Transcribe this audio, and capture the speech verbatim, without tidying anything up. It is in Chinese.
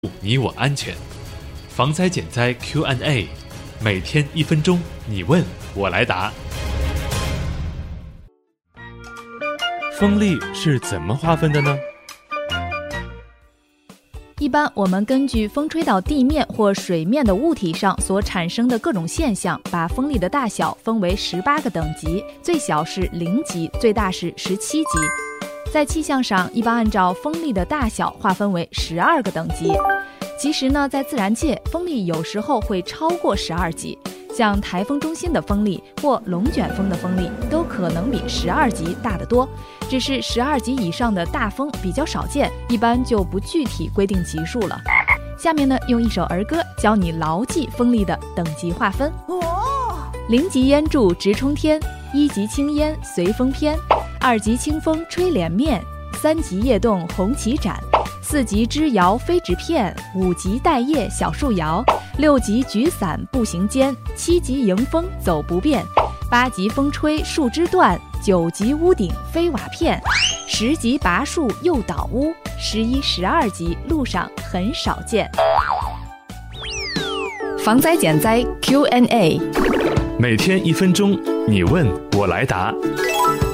你我安全。防灾减灾 Q and A， 每天一分钟，你问我来答。风力是怎么划分的呢？ 一般我们根据风吹到地面或水面的物体上所产生的各种现象，把风力的大小分为十八个等级，最小是零级，最大是十七级。在气象上，一般按照风力的大小划分为十二个等级。其实呢，在自然界，风力有时候会超过十二级，像台风中心的风力或龙卷风的风力都可能比十二级大得多。只是十二级以上的大风比较少见，一般就不具体规定级数了。下面呢，用一首儿歌教你牢记风力的等级划分。零级烟柱直冲天，一级青烟随风偏，二级清风吹脸面，三级叶动红旗展，四级枝摇飞纸片，五级带叶小树摇，六级举伞步行间，七级迎风走不便，八级风吹树枝断，九级屋顶飞瓦片，十级拔树又倒屋，十一、十二级路上很少见。防灾减灾 Q and A， 每天一分钟，你问我来答。